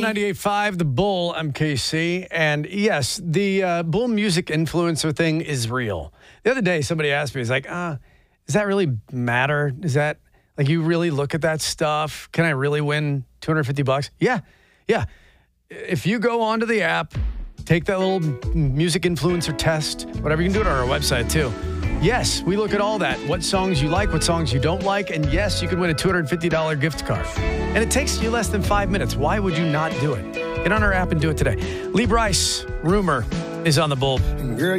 98.5, The Bull, MKC. And yes, the Bull music influencer thing is real. The other day, somebody asked me, he's like, does that really matter? Is that, like, you really look at that stuff? Can I really win $250? Yeah. If you go onto the app, take that little music influencer test, whatever, you can do it on our website too. Yes, we look at all that. What songs you like, what songs you don't like, and yes, you can win a $250 gift card. And it takes you less than 5 minutes. Why would you not do it? Get on our app and do it today. Lee Bryce, Rumor, is on the Bull.